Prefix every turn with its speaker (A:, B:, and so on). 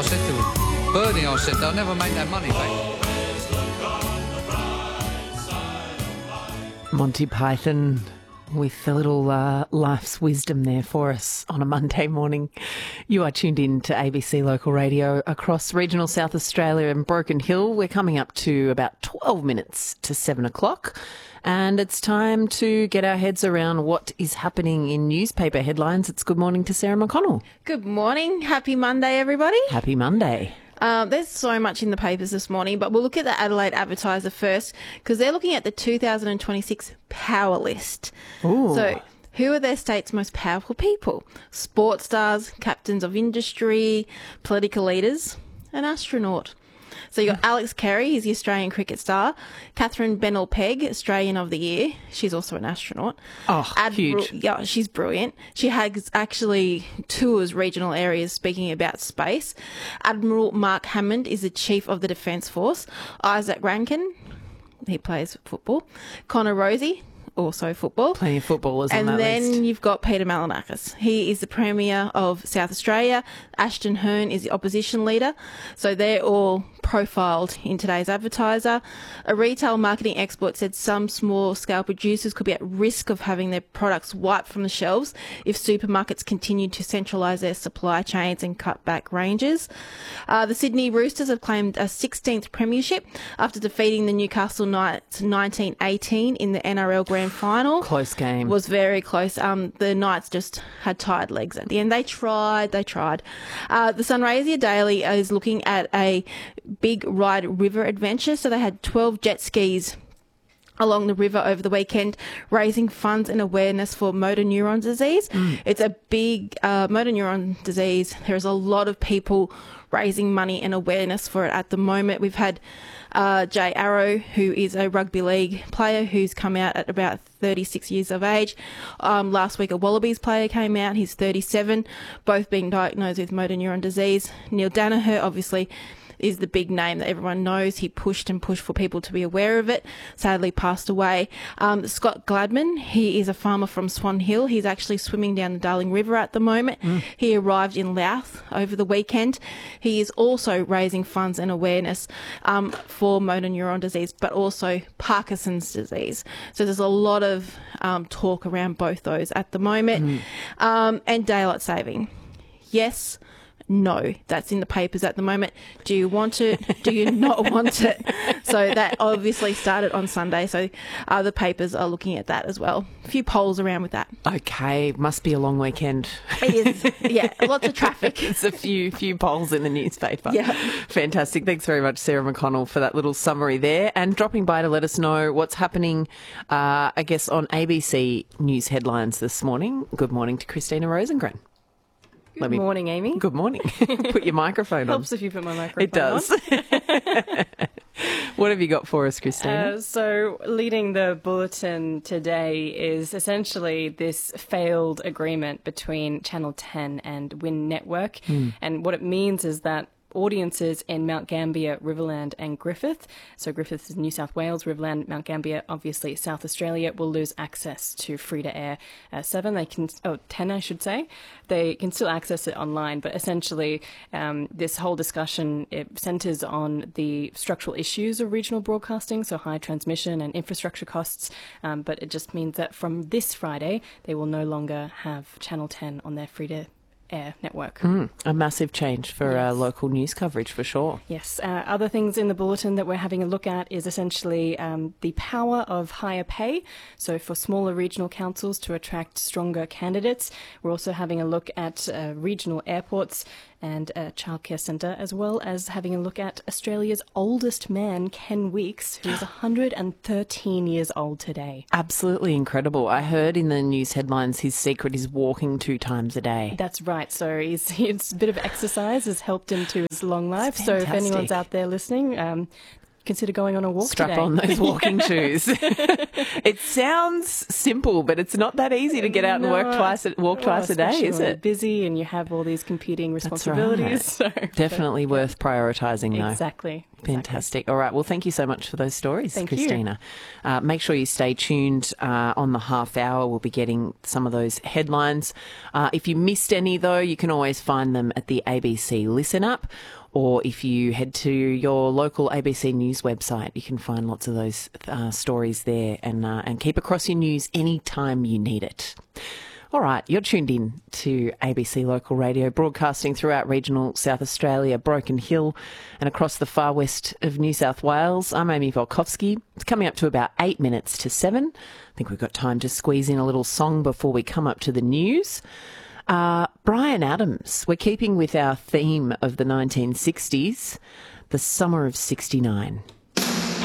A: I said to Bernie, I said, they'll never make that money back.
B: Monty Python with a little life's wisdom there for us on a Monday morning. You are tuned in to ABC Local Radio across regional South Australia and Broken Hill. We're coming up to about 12 minutes to 7 o'clock. And it's time to get our heads around what is happening in newspaper headlines. It's Good Morning to Sarah McConnell.
C: Good morning. Happy Monday, everybody.
B: Happy Monday.
C: There's so much in the papers this morning, but we'll look at the Adelaide Advertiser first because they're looking at the 2026 Power List.
B: Ooh.
C: So who are their state's most powerful people? Sports stars, captains of industry, political leaders, an astronaut. So you got Alex Carey, he's the Australian cricket star. Catherine Bennell-Pegg, Australian of the Year. She's also an astronaut.
B: Oh, huge.
C: Yeah, she's brilliant. She has actually tours regional areas speaking about space. Admiral Mark Hammond is the Chief of the Defence Force. Isaac Rankin, he plays football. Connor Rosie, also football.
B: Plenty of footballers on that list.
C: And then you've got Peter Malinakis. He is the Premier of South Australia. Ashton Hearn is the opposition leader. So they're all profiled in today's Advertiser. A retail marketing expert said some small-scale producers could be at risk of having their products wiped from the shelves if supermarkets continue to centralise their supply chains and cut back ranges. The Sydney Roosters have claimed a 16th premiership after defeating the Newcastle Knights 1918 in the NRL Grand Final.
B: Close game.
C: Was very close. The Knights just had tired legs at the end. They tried. The Sunraysia Daily is looking at a big ride river adventure. So they had 12 jet skis along the river over the weekend, raising funds and awareness for motor neuron disease. It's a big motor neuron disease. There's a lot of people raising money and awareness for it at the moment. We've had Jay Arrow, who is a rugby league player who's come out at about 36 years of age. Last week, a Wallabies player came out. He's 37, both being diagnosed with motor neuron disease. Neil Danaher, obviously, is the big name that everyone knows. He pushed for people to be aware of it. Sadly passed away. Scott Gladman, he is a farmer from Swan Hill. He's actually swimming down the Darling River at the moment. He arrived in Louth over the weekend. He is also raising funds and awareness for motor neuron disease, but also Parkinson's disease. So there's a lot of talk around both those at the moment. And daylight saving. Yes. No, that's in the papers at the moment. Do you want it? Do you not want it? So that obviously started on Sunday. So the papers are looking at that as well. A few polls around with that.
B: Okay, must be a long weekend.
C: It is, yeah, lots of traffic.
B: It's a few polls in the newspaper.
C: Yeah.
B: Fantastic. Thanks very much, Sarah McConnell, for that little summary there. And dropping by to let us know what's happening, I guess, on ABC News headlines this morning. Good morning to Christina Rosengren.
D: Good morning, Amy.
B: Good morning. Put your microphone on.
D: Helps if you put my microphone on.
B: It does. What have you got for us, Christina?
D: So leading the bulletin today is essentially this failed agreement between Channel 10 and Win Network. And what it means is that audiences in Mount Gambier, Riverland and Griffith. So Griffith is New South Wales, Riverland, Mount Gambier, obviously South Australia, will lose access to free-to-air 10 I should say. They can still access it online, but essentially this whole discussion, it centres on the structural issues of regional broadcasting, so high transmission and infrastructure costs, but it just means that from this Friday, they will no longer have Channel 10 on their free-to-air network.
B: A massive change for local news coverage, for sure.
D: Yes. Other things in the bulletin that we're having a look at is essentially the power of higher pay. So for smaller regional councils to attract stronger candidates. We're also having a look at regional airports and a childcare centre, as well as having a look at Australia's oldest man, Ken Weeks, who is 113 years old today.
B: Absolutely incredible. I heard in the news headlines his secret is walking 2 times a day.
D: That's right. So it's a bit of exercise has helped him to his long life. So if anyone's out there listening, consider going on a walk
B: Strap
D: today.
B: on those walking shoes. It sounds simple, but it's not that easy to get out and walk twice a day, is
D: when you're
B: it?
D: busy and you have all these competing responsibilities.
B: That's right. Definitely worth prioritising, though.
D: Exactly.
B: Fantastic. All right. Well, thank you so much for those stories,
D: Thank
B: Christina. Make sure you stay tuned on the half hour. We'll be getting some of those headlines. If you missed any, though, you can always find them at the ABC Listen app, or if you head to your local ABC News website, you can find lots of those stories there and keep across your news anytime you need it. All right, you're tuned in to ABC Local Radio, broadcasting throughout regional South Australia, Broken Hill and across the far west of New South Wales. I'm Amy Volkovsky. It's coming up to about 8 minutes to 7. I think we've got time to squeeze in a little song before we come up to the news. Bryan Adams, we're keeping with our theme of the 1960s, the summer of 69.